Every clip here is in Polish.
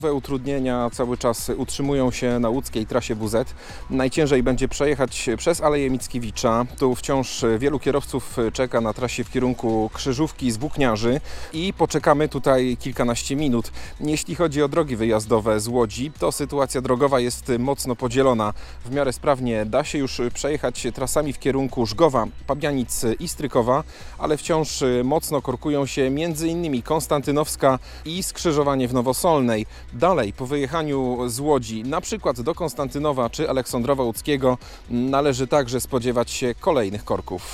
Utrudnienia cały czas utrzymują się na łódzkiej trasie WZ. Najciężej będzie przejechać przez Aleję Mickiewicza. Tu wciąż wielu kierowców czeka na trasie w kierunku Krzyżówki z Włókniarzy i poczekamy tutaj kilkanaście minut. Jeśli chodzi o drogi wyjazdowe z Łodzi, to sytuacja drogowa jest mocno podzielona. W miarę sprawnie da się już przejechać trasami w kierunku Żgowa, Pabianic i Strykowa, ale wciąż mocno korkują się m.in. Konstantynowska i skrzyżowanie w Nowosolnej. Dalej, po wyjechaniu z Łodzi, na przykład do Konstantynowa czy Aleksandrowa Łódzkiego, należy także spodziewać się kolejnych korków.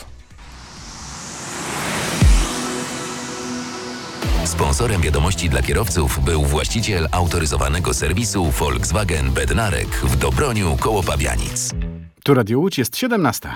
Sponsorem wiadomości dla kierowców był właściciel autoryzowanego serwisu Volkswagen Bednarek w Dobroniu koło Pabianic. Tu Radio Łódź, jest 17.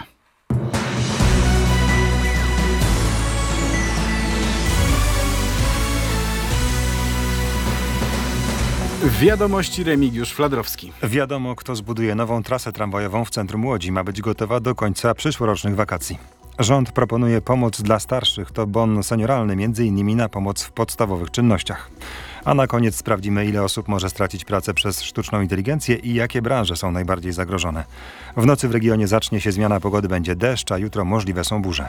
Wiadomości Remigiusz Fladrowski. Wiadomo, kto zbuduje nową trasę tramwajową w centrum Łodzi. Ma być gotowa do końca przyszłorocznych wakacji. Rząd proponuje pomoc dla starszych. To bon senioralny, m.in. na pomoc w podstawowych czynnościach. A na koniec sprawdzimy, ile osób może stracić pracę przez sztuczną inteligencję i jakie branże są najbardziej zagrożone. W nocy w regionie zacznie się zmiana pogody, będzie deszcz, a jutro możliwe są burze.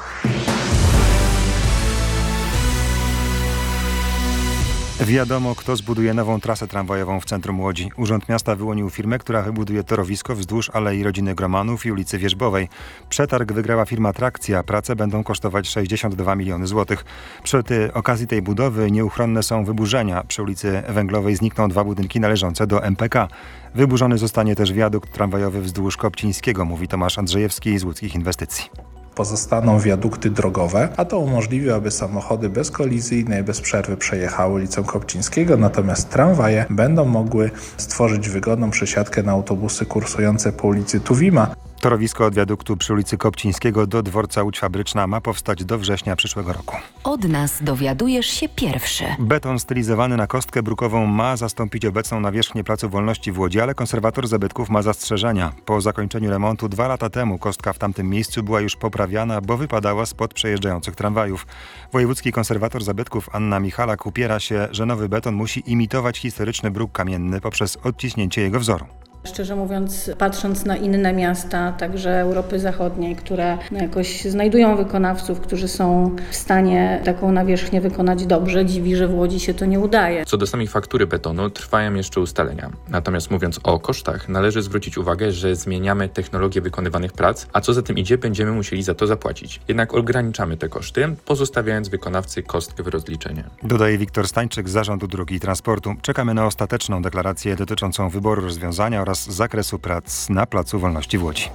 Wiadomo, kto zbuduje nową trasę tramwajową w centrum Łodzi. Urząd Miasta wyłonił firmę, która wybuduje torowisko wzdłuż Alei Rodziny Gromanów i ulicy Wierzbowej. Przetarg wygrała firma Trakcja. Prace będą kosztować 62 miliony złotych. Przy okazji tej budowy nieuchronne są wyburzenia. Przy ulicy Węglowej znikną 2 budynki należące do MPK. Wyburzony zostanie też wiadukt tramwajowy wzdłuż Kopcińskiego, mówi Tomasz Andrzejewski z Łódzkich Inwestycji. Pozostaną wiadukty drogowe, a to umożliwi, aby samochody bezkolizyjne i bez przerwy przejechały ulicą Kopcińskiego, natomiast tramwaje będą mogły stworzyć wygodną przesiadkę na autobusy kursujące po ulicy Tuwima. Torowisko od wiaduktu przy ulicy Kopcińskiego do dworca Łódź Fabryczna ma powstać do września przyszłego roku. Od nas dowiadujesz się pierwszy. Beton stylizowany na kostkę brukową ma zastąpić obecną nawierzchnię Placu Wolności w Łodzi, ale konserwator zabytków ma zastrzeżenia. Po zakończeniu remontu 2 lata temu kostka w tamtym miejscu była już poprawiana, bo wypadała spod przejeżdżających tramwajów. Wojewódzki konserwator zabytków Anna Michalak upiera się, że nowy beton musi imitować historyczny bruk kamienny poprzez odciśnięcie jego wzoru. Szczerze mówiąc, patrząc na inne miasta, także Europy Zachodniej, które jakoś znajdują wykonawców, którzy są w stanie taką nawierzchnię wykonać dobrze, dziwi, że w Łodzi się to nie udaje. Co do samej faktury betonu, trwają jeszcze ustalenia. Natomiast mówiąc o kosztach, należy zwrócić uwagę, że zmieniamy technologię wykonywanych prac, a co za tym idzie, będziemy musieli za to zapłacić. Jednak ograniczamy te koszty, pozostawiając wykonawcy kostkę w rozliczeniu. Dodaje Wiktor Stańczyk z Zarządu Dróg i Transportu. Czekamy na ostateczną deklarację dotyczącą wyboru rozwiązania oraz zakresu prac na Placu Wolności w Łodzi.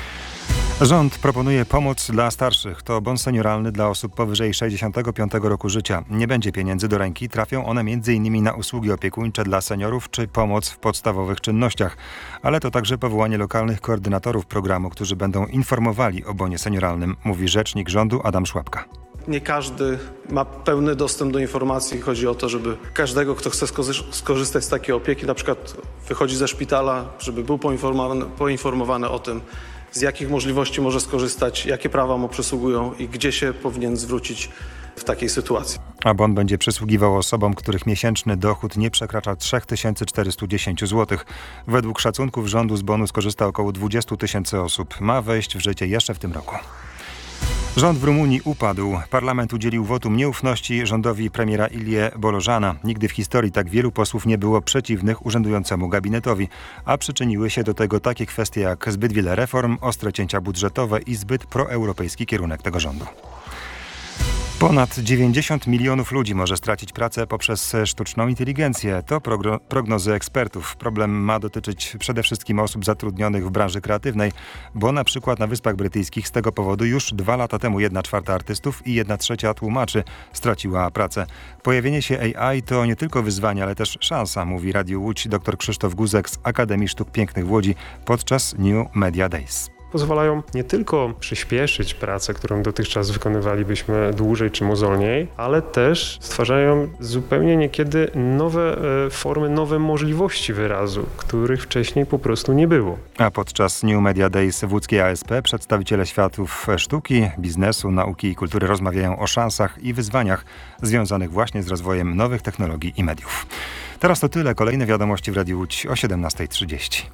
Rząd proponuje pomoc dla starszych. To bon senioralny dla osób powyżej 65 roku życia. Nie będzie pieniędzy do ręki. Trafią one m.in. na usługi opiekuńcze dla seniorów czy pomoc w podstawowych czynnościach. Ale to także powołanie lokalnych koordynatorów programu, którzy będą informowali o bonie senioralnym, mówi rzecznik rządu Adam Szłapka. Nie każdy ma pełny dostęp do informacji. Chodzi o to, żeby każdego, kto chce skorzystać z takiej opieki, na przykład wychodzi ze szpitala, żeby był poinformowany o tym, z jakich możliwości może skorzystać, jakie prawa mu przysługują i gdzie się powinien zwrócić w takiej sytuacji. A bon będzie przysługiwał osobom, których miesięczny dochód nie przekracza 3410 zł. Według szacunków rządu z bonu skorzysta około 20 000 osób. Ma wejść w życie jeszcze w tym roku. Rząd w Rumunii upadł. Parlament udzielił wotum nieufności rządowi premiera Ilie Bolożana. Nigdy w historii tak wielu posłów nie było przeciwnych urzędującemu gabinetowi, a przyczyniły się do tego takie kwestie jak zbyt wiele reform, ostre cięcia budżetowe i zbyt proeuropejski kierunek tego rządu. Ponad 90 milionów ludzi może stracić pracę poprzez sztuczną inteligencję. To prognozy ekspertów. Problem ma dotyczyć przede wszystkim osób zatrudnionych w branży kreatywnej, bo na przykład na Wyspach Brytyjskich z tego powodu już 2 lata temu 1/4 artystów i 1/3 tłumaczy straciła pracę. Pojawienie się AI to nie tylko wyzwanie, ale też szansa, mówi Radiu Łódź dr Krzysztof Guzek z Akademii Sztuk Pięknych w Łodzi podczas New Media Days. Pozwalają nie tylko przyspieszyć pracę, którą dotychczas wykonywalibyśmy dłużej czy mozolniej, ale też stwarzają zupełnie niekiedy nowe formy, nowe możliwości wyrazu, których wcześniej po prostu nie było. A podczas New Media Days w łódzkiej ASP przedstawiciele światów sztuki, biznesu, nauki i kultury rozmawiają o szansach i wyzwaniach związanych właśnie z rozwojem nowych technologii i mediów. Teraz to tyle. Kolejne wiadomości w Radiu Łódź o 17:30.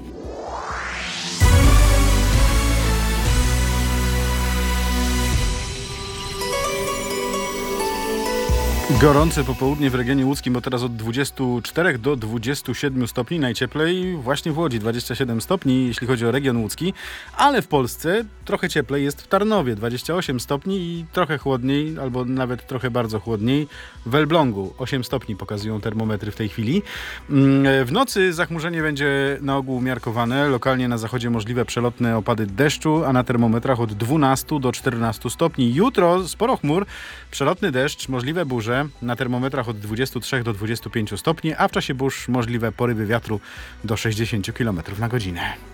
Gorące popołudnie w regionie łódzkim, bo teraz od 24 do 27 stopni, najcieplej właśnie w Łodzi, 27 stopni, jeśli chodzi o region łódzki, ale w Polsce trochę cieplej jest w Tarnowie, 28 stopni i trochę chłodniej, albo nawet trochę bardzo chłodniej w Elblągu, 8 stopni pokazują termometry w tej chwili. W nocy zachmurzenie będzie na ogół umiarkowane, lokalnie na zachodzie możliwe przelotne opady deszczu, a na termometrach od 12 do 14 stopni. Jutro sporo chmur, przelotny deszcz, możliwe burze, na termometrach od 23 do 25 stopni, a w czasie burz możliwe porywy wiatru do 60 km na godzinę.